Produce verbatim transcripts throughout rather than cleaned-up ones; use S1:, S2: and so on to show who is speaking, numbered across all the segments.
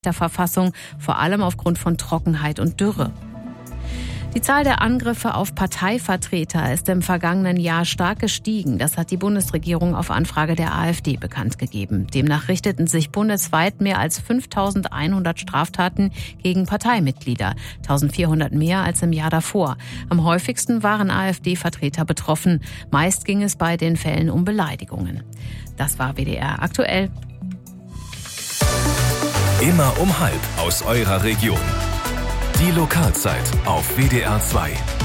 S1: der Verfassung, vor allem aufgrund von Trockenheit und Dürre. Die Zahl der Angriffe auf Parteivertreter ist im vergangenen Jahr stark gestiegen. Das hat die Bundesregierung auf Anfrage der AfD bekannt gegeben. Demnach richteten sich bundesweit mehr als fünftausendeinhundert Straftaten gegen Parteimitglieder, eintausendvierhundert mehr als im Jahr davor. Am häufigsten waren AfD-Vertreter betroffen. Meist ging es bei den Fällen um Beleidigungen. Das war W D R aktuell.
S2: Immer um halb aus eurer Region. Die Lokalzeit auf W D R zwei.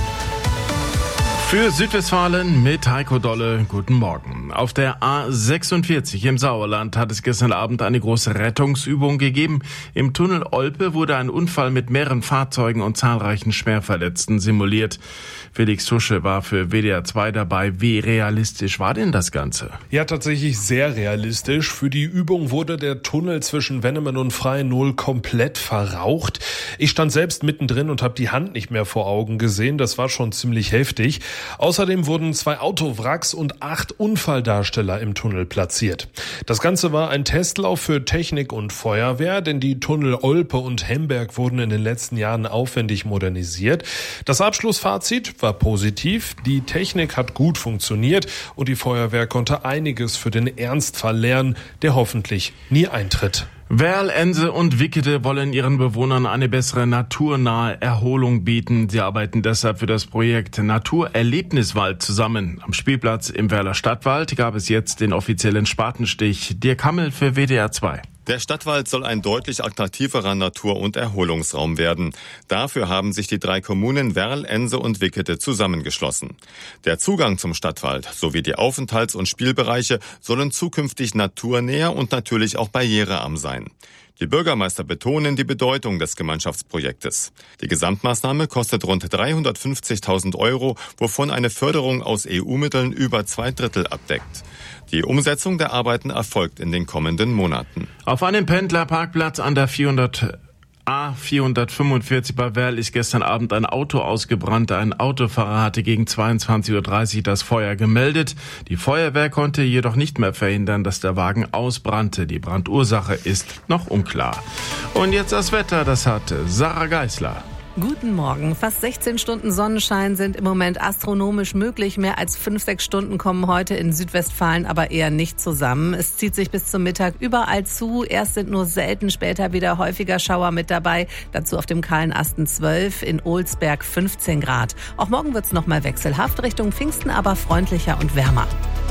S3: Für Südwestfalen mit Heiko Dolle, guten Morgen. Auf der A sechsundvierzig im Sauerland hat es gestern Abend eine große Rettungsübung gegeben. Im Tunnel Olpe wurde ein Unfall mit mehreren Fahrzeugen und zahlreichen Schwerverletzten simuliert. Felix Tusche war für W D R zwei dabei. Wie realistisch war denn das Ganze?
S4: Ja, tatsächlich sehr realistisch. Für die Übung wurde der Tunnel zwischen Wennemen und Freie-Null komplett verraucht. Ich stand selbst mittendrin und habe die Hand nicht mehr vor Augen gesehen. Das war schon ziemlich heftig. Außerdem wurden zwei Autowracks und acht Unfalldarsteller im Tunnel platziert. Das Ganze war ein Testlauf für Technik und Feuerwehr, denn die Tunnel Olpe und Hemberg wurden in den letzten Jahren aufwendig modernisiert. Das Abschlussfazit war positiv. Die Technik hat gut funktioniert und die Feuerwehr konnte einiges für den Ernstfall lernen, der hoffentlich nie eintritt.
S3: Werl, Ense und Wickede wollen ihren Bewohnern eine bessere naturnahe Erholung bieten. Sie arbeiten deshalb für das Projekt Naturerlebniswald zusammen. Am Spielplatz im Werler Stadtwald gab es jetzt den offiziellen Spatenstich. Dirk Hammel für W D R zwei.
S5: Der Stadtwald soll ein deutlich attraktiverer Natur- und Erholungsraum werden. Dafür haben sich die drei Kommunen Werl, Ense und Wickede zusammengeschlossen. Der Zugang zum Stadtwald sowie die Aufenthalts- und Spielbereiche sollen zukünftig naturnäher und natürlich auch barrierearm sein. Die Bürgermeister betonen die Bedeutung des Gemeinschaftsprojektes. Die Gesamtmaßnahme kostet rund dreihundertfünfzigtausend Euro, wovon eine Förderung aus E U-Mitteln über zwei Drittel abdeckt. Die Umsetzung der Arbeiten erfolgt in den kommenden Monaten.
S3: Auf einem Pendlerparkplatz an der vierhundert A vierhundertfünfundvierzig bei Werl ist gestern Abend ein Auto ausgebrannt. Ein Autofahrer hatte gegen zweiundzwanzig Uhr dreißig das Feuer gemeldet. Die Feuerwehr konnte jedoch nicht mehr verhindern, dass der Wagen ausbrannte. Die Brandursache ist noch unklar. Und jetzt das Wetter, das hat Sarah Geisler.
S1: Guten Morgen. Fast sechzehn Stunden Sonnenschein sind im Moment astronomisch möglich. Mehr als fünf, sechs Stunden kommen heute in Südwestfalen aber eher nicht zusammen. Es zieht sich bis zum Mittag überall zu. Erst sind nur selten, später wieder häufiger Schauer mit dabei. Dazu auf dem kahlen Asten zwölf, in Olsberg fünfzehn Grad. Auch morgen wird's noch mal wechselhaft, Richtung Pfingsten aber freundlicher und wärmer.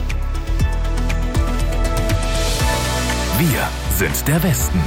S2: Wir sind der Westen.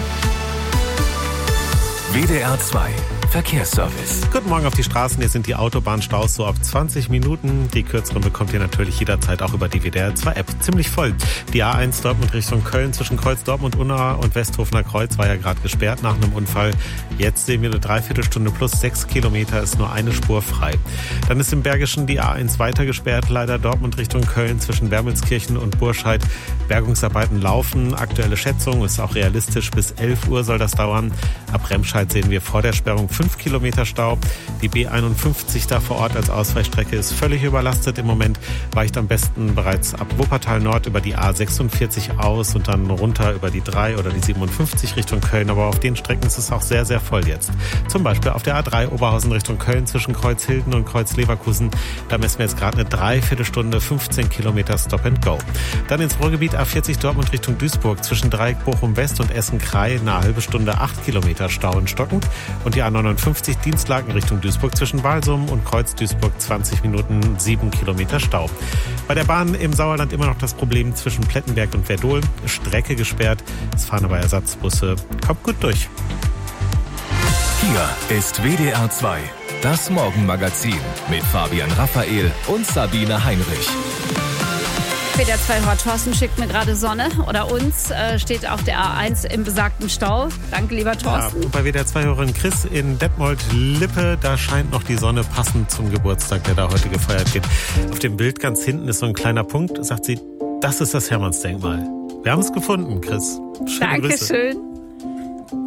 S2: W D R zwei Verkehrsservice.
S6: Guten Morgen auf die Straßen. Hier sind die Autobahnstaus so auf zwanzig Minuten. Die kürzeren bekommt ihr natürlich jederzeit auch über die W D R zwei App. Ziemlich voll. Die A eins Dortmund Richtung Köln zwischen Kreuz Dortmund-Unna und Westhofener Kreuz war ja gerade gesperrt nach einem Unfall. Jetzt sehen wir eine Dreiviertelstunde plus sechs Kilometer, ist nur eine Spur frei. Dann ist im Bergischen die A eins weiter gesperrt. Leider Dortmund Richtung Köln zwischen Wermelskirchen und Burscheid. Bergungsarbeiten laufen. Aktuelle Schätzung ist auch realistisch. Bis elf Uhr soll das dauern. Ab Remscheid sehen wir vor der Sperrung fünf Kilometer Stau. Die B einundfünfzig da vor Ort als Ausweichstrecke ist völlig überlastet im Moment. Weicht am besten bereits ab Wuppertal Nord über die A sechsundvierzig aus und dann runter über die drei oder die siebenundfünfzig Richtung Köln. Aber auf den Strecken ist es auch sehr, sehr voll jetzt. Zum Beispiel auf der A drei Oberhausen Richtung Köln zwischen Kreuzhilden und Kreuz-Leverkusen. Da messen wir jetzt gerade eine Dreiviertelstunde, fünfzehn Kilometer Stop and Go. Dann ins Ruhrgebiet A vierzig Dortmund Richtung Duisburg zwischen Dreieck Bochum West und Essen-Krei eine halbe Stunde, acht Kilometer Stau und stockend. Und die A neunundfünfzig Dienstlaken Richtung Duisburg zwischen Walsum und Kreuz Duisburg zwanzig Minuten, sieben Kilometer Stau. Bei der Bahn im Sauerland immer noch das Problem zwischen Plettenberg und Werdohl. Strecke gesperrt. Es fahren aber Ersatzbusse. Kommt gut durch.
S2: Hier ist W D R zwei, das Morgenmagazin mit Fabian Raphael und Sabine Heinrich.
S7: W D R zwei Thorsten schickt mir gerade Sonne oder uns, äh, steht auf der A eins im besagten Stau. Danke, lieber Thorsten.
S6: Ja, bei W D R zwei-Hörerin Chris in Detmold-Lippe, da scheint noch die Sonne passend zum Geburtstag, der da heute gefeiert wird. Auf dem Bild ganz hinten ist so ein kleiner Punkt, sagt sie, das ist das Hermannsdenkmal. Wir haben es gefunden, Chris. Schöne Grüße.
S7: Dankeschön.